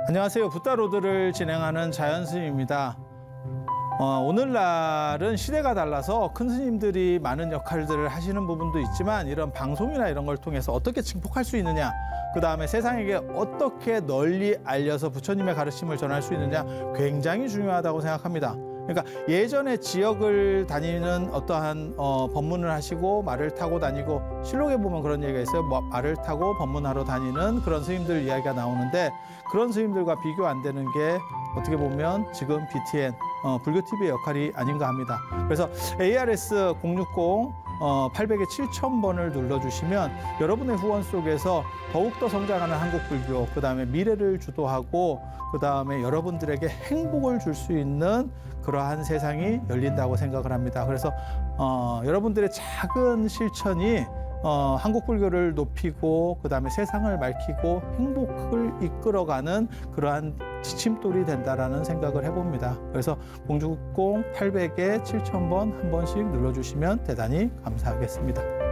안녕하세요. 붓다로드를 진행하는 자연스님입니다. 오늘날은 시대가 달라서 큰 스님들이 많은 역할들을 하시는 부분도 있지만 이런 방송이나 이런 걸 통해서 어떻게 증폭할 수 있느냐, 그 다음에 세상에게 어떻게 널리 알려서 부처님의 가르침을 전할 수 있느냐 굉장히 중요하다고 생각합니다. 그러니까 예전에 지역을 다니는 어떠한 법문을 하시고 말을 타고 다니고, 실록에 보면 그런 얘기가 있어요. 말을 타고 법문하러 다니는 그런 스님들 이야기가 나오는데, 그런 스님들과 비교 안 되는 게 어떻게 보면 지금 BTN 불교TV의 역할이 아닌가 합니다. 그래서 ARS 060 800에 7000번을 눌러주시면 여러분의 후원 속에서 더욱더 성장하는 한국불교, 그다음에 미래를 주도하고 그다음에 여러분들에게 행복을 줄 수 있는 그러한 세상이 열린다고 생각을 합니다. 그래서 여러분들의 작은 실천이 한국불교를 높이고 그다음에 세상을 밝히고 행복을 이끌어가는 그러한 지침돌이 된다라는 생각을 해봅니다. 그래서 060 800에 7000번 한 번씩 눌러주시면 대단히 감사하겠습니다.